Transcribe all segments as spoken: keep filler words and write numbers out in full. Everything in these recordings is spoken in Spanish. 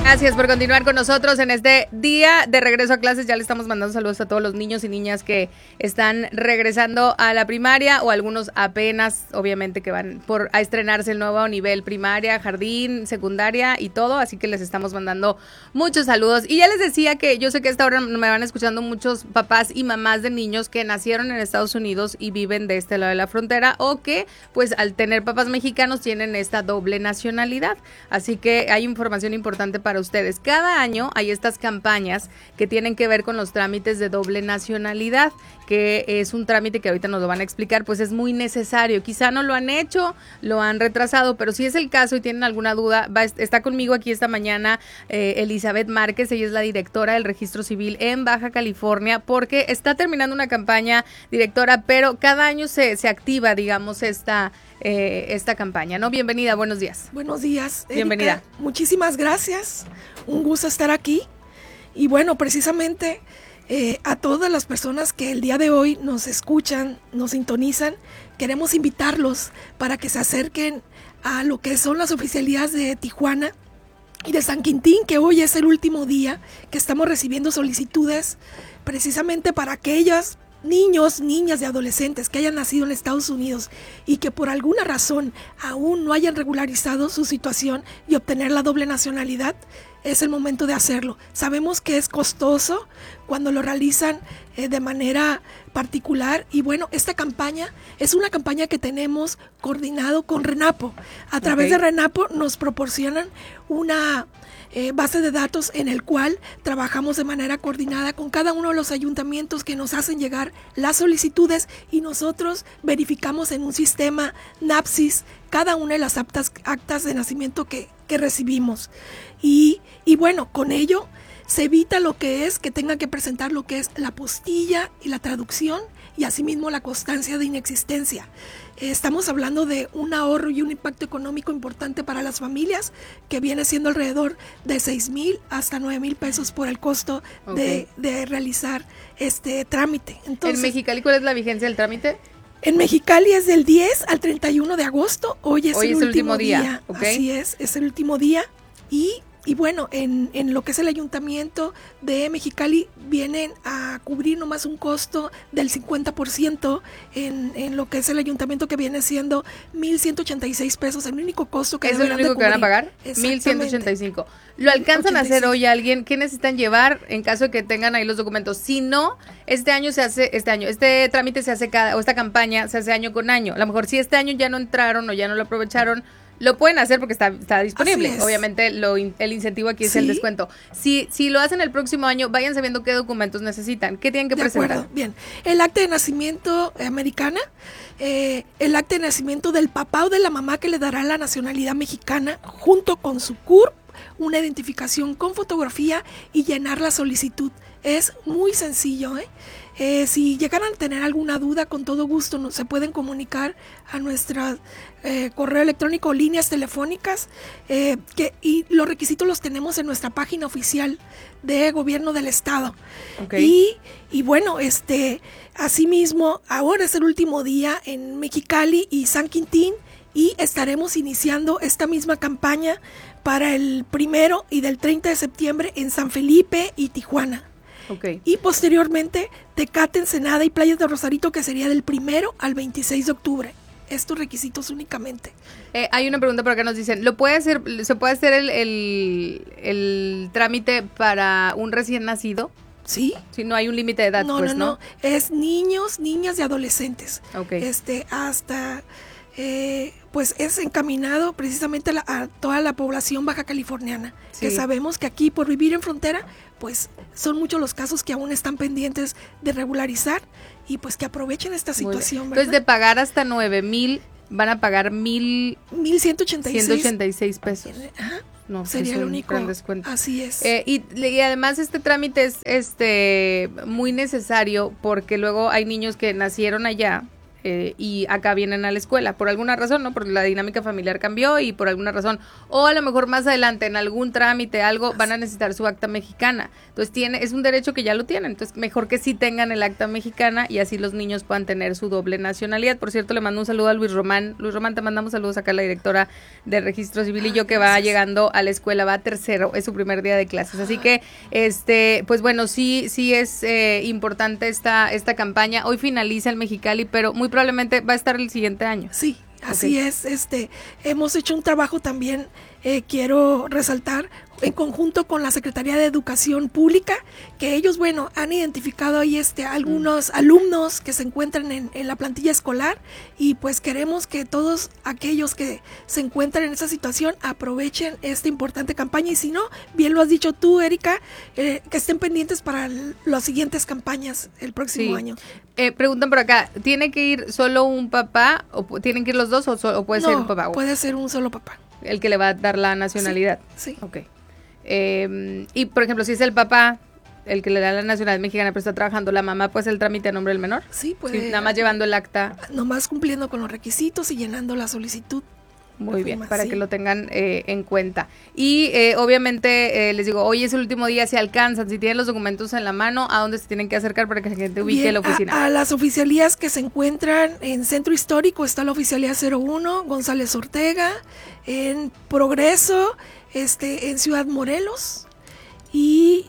Gracias por continuar con nosotros en este día de regreso a clases. Ya le estamos mandando saludos a todos los niños y niñas que están regresando a la primaria o algunos apenas, obviamente, que van por a estrenarse el nuevo nivel primaria, jardín, secundaria y todo. Así que les estamos mandando muchos saludos. Y ya les decía que yo sé que a esta hora me van escuchando muchos papás y mamás de niños que nacieron en Estados Unidos y viven de este lado de la frontera o que, pues, al tener papás mexicanos tienen esta doble nacionalidad. Así que hay información importante para ustedes. Cada año hay estas campañas que tienen que ver con los trámites de doble nacionalidad, que es un trámite que ahorita nos lo van a explicar, pues es muy necesario. Quizá no lo han hecho, lo han retrasado, pero si es el caso y tienen alguna duda, va, está conmigo aquí esta mañana eh, Elizabeth Márquez. Ella es la directora del Registro Civil en Baja California, porque está terminando una campaña, directora, pero cada año se, se activa, digamos, esta Eh, esta campaña, ¿no? Bienvenida, buenos días. Buenos días, Erika. Bienvenida. Muchísimas gracias, un gusto estar aquí. Y bueno, precisamente eh, a todas las personas que el día de hoy nos escuchan, nos sintonizan, queremos invitarlos para que se acerquen a lo que son las oficialías de Tijuana y de San Quintín, que hoy es el último día que estamos recibiendo solicitudes precisamente para aquellas niños, niñas y adolescentes que hayan nacido en Estados Unidos y que por alguna razón aún no hayan regularizado su situación y obtener la doble nacionalidad. Es el momento de hacerlo. Sabemos que es costoso cuando lo realizan eh, de manera particular y bueno, esta campaña es una campaña que tenemos coordinado con RENAPO. A través okay. de RENAPO nos proporcionan una Eh, base de datos en el cual trabajamos de manera coordinada con cada uno de los ayuntamientos que nos hacen llegar las solicitudes y nosotros verificamos en un sistema NAPSIS cada una de las actas, actas de nacimiento que, que recibimos. Y, y bueno, con ello se evita lo que es que tengan que presentar lo que es la postilla y la traducción y asimismo la constancia de inexistencia. Eh, estamos hablando de un ahorro y un impacto económico importante para las familias que viene siendo alrededor de seis mil hasta nueve mil pesos por el costo okay. de, de realizar este trámite. Entonces, ¿en Mexicali cuál es la vigencia del trámite? En Mexicali es del diez al treinta y uno de agosto. Hoy es, Hoy el, es último el último día. día. Okay. Así es, es el último día. Y Y bueno, en, en lo que es el ayuntamiento de Mexicali vienen a cubrir nomás un costo del cincuenta por ciento en, en lo que es el ayuntamiento, que viene siendo mil ciento ochenta y seis pesos, el único costo que ¿es el único de que van a pagar? mil ciento ochenta y cinco. ¿Lo alcanzan a hacer hoy alguien? ¿Qué necesitan llevar en caso de que tengan ahí los documentos? Si no, este año se hace, este año, este trámite se hace cada, o esta campaña se hace año con año. A lo mejor si este año ya no entraron o ya no lo aprovecharon, lo pueden hacer porque está, está disponible. Obviamente lo, el incentivo aquí es sí. el descuento. Si, si lo hacen el próximo año, vayan sabiendo qué documentos necesitan, qué tienen que de presentar. Acuerdo. Bien, el acta de nacimiento americana, eh, el acta de nacimiento del papá o de la mamá que le dará la nacionalidad mexicana, junto con su C U R P, una identificación con fotografía y llenar la solicitud. Es muy sencillo, ¿eh? Eh, si llegaran a tener alguna duda, con todo gusto no, se pueden comunicar a nuestro eh, correo electrónico o líneas telefónicas eh, que, y los requisitos los tenemos en nuestra página oficial de Gobierno del Estado. Okay. Y, y bueno, este, asimismo, ahora es el último día en Mexicali y San Quintín y estaremos iniciando esta misma campaña para el primero y del treinta de septiembre en San Felipe y Tijuana. Okay. Y posteriormente Tecate, Ensenada y Playas de Rosarito, que sería del primero al veintiséis de octubre. Estos requisitos únicamente. Eh, hay una pregunta por acá, nos dicen, ¿lo puede hacer, ¿se puede hacer el, el, el trámite para un recién nacido? Sí. Si no hay un límite de edad, no, pues, no, ¿no? no, es niños, niñas y adolescentes. Okay. Este, hasta... Eh, pues es encaminado precisamente a, la, a toda la población baja californiana, sí. que sabemos que aquí por vivir en frontera, pues son muchos los casos que aún están pendientes de regularizar y pues que aprovechen esta situación. Entonces, de pagar hasta nueve mil, van a pagar mil... Mil ciento ochenta y seis pesos. Ajá. No, sería es el único. Gran descuento. Así es. Eh, y, y además este trámite es este muy necesario porque luego hay niños que nacieron allá eh, y acá vienen a la escuela, por alguna razón, ¿no? Porque la dinámica familiar cambió y por alguna razón, o a lo mejor más adelante en algún trámite, algo, van a necesitar su acta mexicana. Entonces tiene, es un derecho que ya lo tienen, entonces mejor que sí tengan el acta mexicana y así los niños puedan tener su doble nacionalidad. Por cierto, le mando un saludo a Luis Román. Luis Román, te mandamos saludos acá a la directora de Registro Civil y yo, que va llegando a la escuela, va a tercero, es su primer día de clases. Así que, este, pues bueno, sí, sí es eh, importante esta, esta campaña. Hoy finaliza el Mexicali, pero muy probablemente va a estar el siguiente año. Sí, así okay. es. Este, hemos hecho un trabajo también, eh, quiero resaltar, en conjunto con la Secretaría de Educación Pública, que ellos, bueno, han identificado ahí este, algunos mm. alumnos que se encuentran en, en la plantilla escolar, y pues queremos que todos aquellos que se encuentran en esa situación aprovechen esta importante campaña, y si no, bien lo has dicho tú, Erika, eh, que estén pendientes para el, las siguientes campañas el próximo sí. año. Eh, preguntan por acá, ¿tiene que ir solo un papá o tienen que ir los dos o, so, o puede no, ser un papá? Puede ser un solo papá. El que le va a dar la nacionalidad. Sí. sí. Ok. Eh, y por ejemplo, si es el papá el que le da la nacionalidad mexicana pero está trabajando, la mamá puede hacer el trámite a nombre del menor. Sí, puede. Sí, nada más llevando el acta. Nomás cumpliendo con los requisitos y llenando la solicitud. Muy bien, para sí. que lo tengan eh, en cuenta. Y eh, obviamente eh, les digo, hoy es el último día, si alcanzan, si tienen los documentos en la mano, ¿a dónde se tienen que acercar para que la gente ubique bien, la oficina? A, a las oficialías que se encuentran en Centro Histórico, está la oficialía cero uno, González Ortega, en Progreso, este, en Ciudad Morelos y,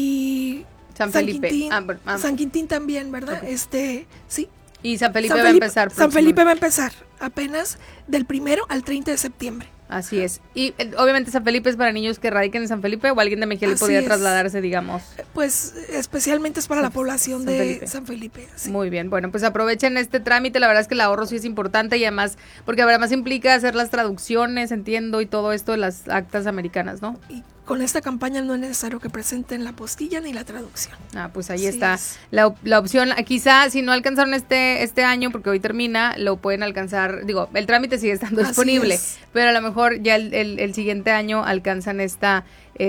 y San Felipe. San Quintín, ah, bueno, ah. San Quintín también, ¿verdad? Okay. Este, sí. Y San Felipe, San Felipe va a empezar. San Felipe va a empezar apenas del primero al treinta de septiembre. Así es. Y eh, obviamente San Felipe es para niños que radiquen en San Felipe, o alguien de Mexicali Así podría es. trasladarse, digamos. Pues especialmente es para San, la población San de Felipe. San Felipe. Sí. Muy bien, bueno, pues aprovechen este trámite, la verdad es que el ahorro sí es importante y además, porque además implica hacer las traducciones, entiendo, y todo esto de las actas americanas, ¿no? Y con esta campaña no es necesario que presenten la postilla ni la traducción. Ah, pues ahí sí está la, la opción. Quizá si no alcanzaron este este año, porque hoy termina, lo pueden alcanzar, digo, el trámite sigue estando Así disponible, es. pero a lo mejor ya el, el, el siguiente año alcanzan esta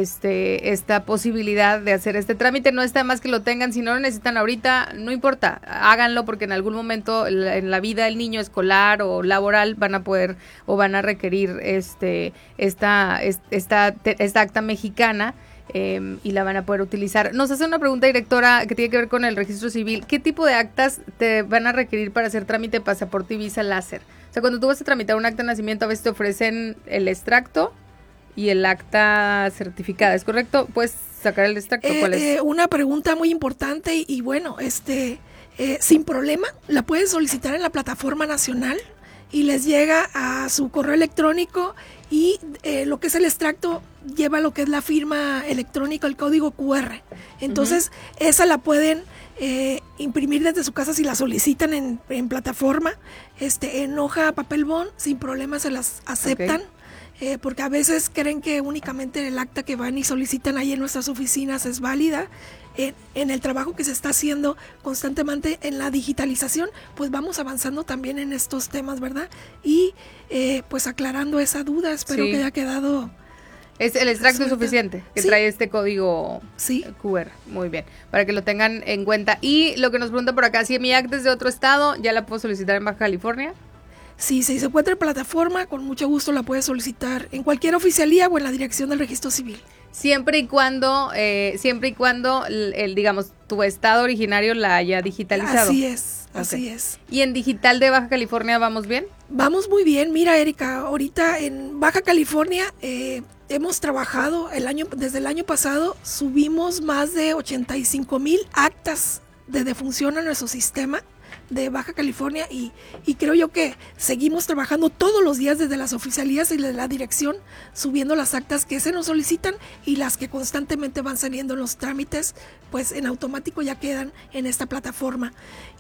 este esta posibilidad de hacer este trámite. No está más que lo tengan, si no lo necesitan ahorita, no importa, háganlo, porque en algún momento en la vida del niño escolar o laboral van a poder o van a requerir este esta esta esta acta mexicana eh, y la van a poder utilizar. Nos hace una pregunta, directora, que tiene que ver con el registro civil. ¿Qué tipo de actas te van a requerir para hacer trámite de pasaporte y visa láser? O sea, cuando tú vas a tramitar un acta de nacimiento, a veces te ofrecen el extracto y el acta certificada, ¿es correcto? ¿Puedes sacar el extracto? Eh, ¿Cuál es? Eh, una pregunta muy importante y, y bueno, este, eh, sin problema, la pueden solicitar en la plataforma nacional y les llega a su correo electrónico, y eh, lo que es el extracto lleva lo que es la firma electrónica, el código cu erre. Entonces, uh-huh. esa la pueden eh, imprimir desde su casa si la solicitan en, en plataforma, este, en hoja, papel bond, sin problema se las aceptan. Okay. Eh, porque a veces creen que únicamente el acta que van y solicitan ahí en nuestras oficinas es válida. En, en el trabajo que se está haciendo constantemente en la digitalización, pues vamos avanzando también en estos temas, ¿verdad? Y eh, pues aclarando esa duda, espero sí. que haya quedado... Es el extracto es suficiente, que sí. trae este código sí. cu erre. Muy bien, para que lo tengan en cuenta. Y lo que nos pregunta por acá, si mi acta es de otro estado, ¿ya la puedo solicitar en Baja California? Sí, si se encuentra en plataforma, con mucho gusto la puede solicitar en cualquier oficialía o en la dirección del registro civil. Siempre y cuando, eh, siempre y cuando, el, el, digamos, tu estado originario la haya digitalizado. Así es, okay. así es. ¿Y en digital de Baja California vamos bien? Vamos muy bien. Mira, Erika, ahorita en Baja California eh, hemos trabajado el año, desde el año pasado, subimos más de ochenta y cinco mil actas de defunción a nuestro sistema de Baja California, y, y creo yo que seguimos trabajando todos los días desde las oficialías y de la dirección, subiendo las actas que se nos solicitan, y las que constantemente van saliendo en los trámites, pues en automático ya quedan en esta plataforma.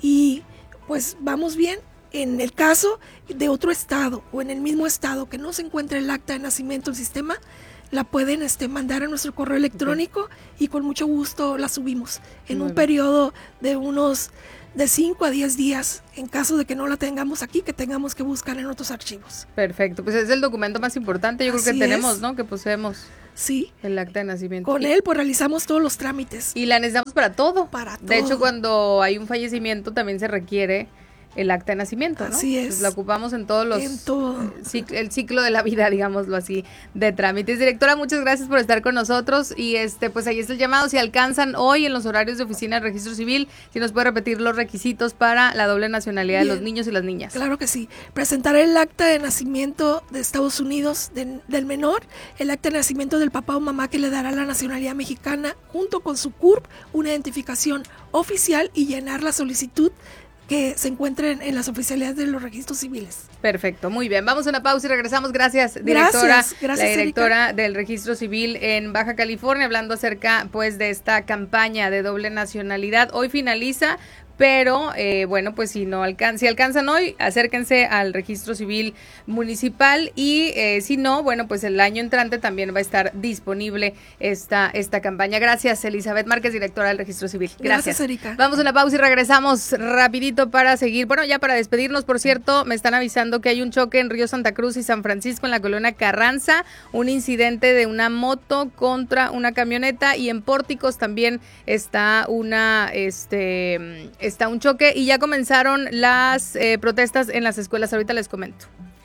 Y pues vamos bien. En el caso de otro estado o en el mismo estado que no se encuentre el acta de nacimiento en el sistema, la pueden este, mandar a nuestro correo electrónico, okay. y con mucho gusto la subimos en Muy un bien. periodo de unos de cinco a diez días, en caso de que no la tengamos aquí, que tengamos que buscar en otros archivos. Perfecto, pues es el documento más importante, yo Así creo que tenemos, es. ¿no? Que poseemos. Sí. El acta de nacimiento. Con y, él pues realizamos todos los trámites. Y la necesitamos para todo. Para todo. De hecho, cuando hay un fallecimiento también se requiere el acta de nacimiento, ¿no? Así es. Pues la ocupamos en todos los... En todo. Cic- el ciclo de la vida, digámoslo así, de trámites. Directora, muchas gracias por estar con nosotros y este pues ahí está el llamado, si alcanzan hoy en los horarios de oficina de registro civil, si nos puede repetir los requisitos para la doble nacionalidad Bien. de los niños y las niñas. Claro que sí. Presentar el acta de nacimiento de Estados Unidos de, del menor, el acta de nacimiento del papá o mamá que le dará la nacionalidad mexicana, junto con su C U R P, una identificación oficial y llenar la solicitud que se encuentren en las oficialidades de los registros civiles. Perfecto, muy bien. Vamos a una pausa y regresamos. Gracias, directora. Gracias, gracias, la directora Erika. Del Registro Civil en Baja California, hablando acerca pues de esta campaña de doble nacionalidad. Hoy finaliza, pero eh, bueno, pues si no alcanzan, si alcanzan hoy, acérquense al Registro Civil Municipal y eh, si no, bueno, pues el año entrante también va a estar disponible esta, esta campaña. Gracias, Elizabeth Márquez, directora del Registro Civil. Gracias. Gracias, Erika. Vamos a una pausa y regresamos rapidito para seguir. Bueno, ya para despedirnos, por cierto, me están avisando que hay un choque en Río Santa Cruz y San Francisco, en la colonia Carranza, un incidente de una moto contra una camioneta, y en Pórticos también está una, este... está un choque y ya comenzaron las eh, protestas en las escuelas. Ahorita les comento.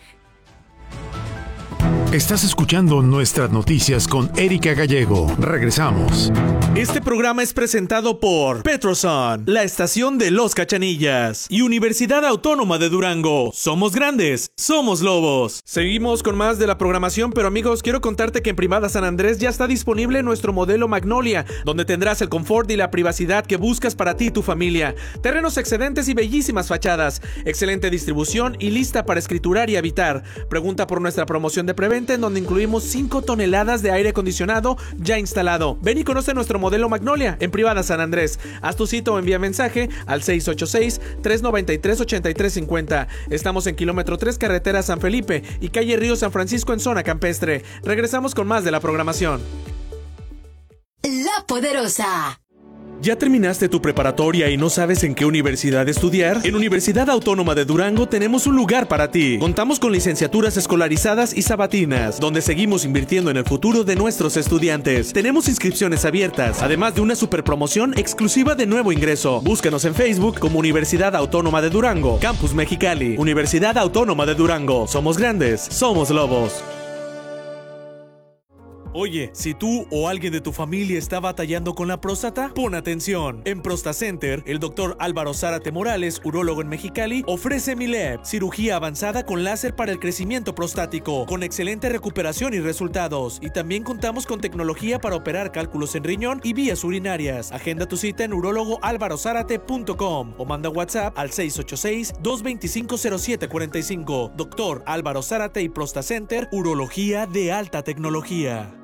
Estás escuchando nuestras noticias con Erika Gallego. Regresamos. Este programa es presentado por Petroson, la estación de Los Cachanillas, y Universidad Autónoma de Durango. Somos grandes, somos lobos. Seguimos con más de la programación, pero amigos, quiero contarte que en Privada San Andrés ya está disponible nuestro modelo Magnolia, donde tendrás el confort y la privacidad que buscas para ti y tu familia. Terrenos excedentes y bellísimas fachadas, excelente distribución y lista para escriturar y habitar. Pregunta por nuestra promoción de preventa, en donde incluimos cinco toneladas de aire acondicionado ya instalado. Ven y conoce nuestro modelo Magnolia en Privada San Andrés. Haz tu cita o envía mensaje al seis ocho seis, tres nueve tres, ocho tres cinco cero. Estamos en kilómetro tres, carretera San Felipe y calle Río San Francisco en zona campestre. Regresamos con más de la programación. La Poderosa. ¿Ya terminaste tu preparatoria y no sabes en qué universidad estudiar? En Universidad Autónoma de Durango tenemos un lugar para ti. Contamos con licenciaturas escolarizadas y sabatinas, donde seguimos invirtiendo en el futuro de nuestros estudiantes. Tenemos inscripciones abiertas, además de una superpromoción exclusiva de nuevo ingreso. Búscanos en Facebook como Universidad Autónoma de Durango, Campus Mexicali. Universidad Autónoma de Durango. Somos grandes, somos lobos. Oye, si tú o alguien de tu familia está batallando con la próstata, pon atención. En ProstaCenter, el doctor Álvaro Zárate Morales, urólogo en Mexicali, ofrece Mileb, cirugía avanzada con láser para el crecimiento prostático, con excelente recuperación y resultados. Y también contamos con tecnología para operar cálculos en riñón y vías urinarias. Agenda tu cita en urólogo álvaro zárate punto com o manda WhatsApp al seis ocho seis, dos dos cinco, cero siete cuatro cinco. Doctor Álvaro Zárate y ProstaCenter, urología de alta tecnología.